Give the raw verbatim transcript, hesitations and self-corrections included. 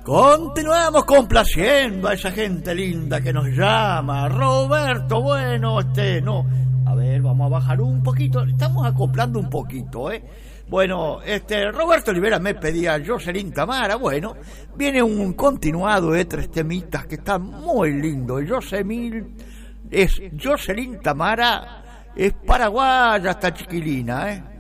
Continuamos complaciendo a esa gente linda que nos llama. Roberto, bueno, este, no. A ver, vamos a bajar un poquito. Estamos acoplando un poquito, ¿eh? Bueno, este, Roberto Olivera me pedía Jocelyn Tamara. Bueno, viene un continuado de tres temitas que está muy lindo. Jocelyn, es Jocelyn Tamara, es paraguaya esta chiquilina, ¿eh?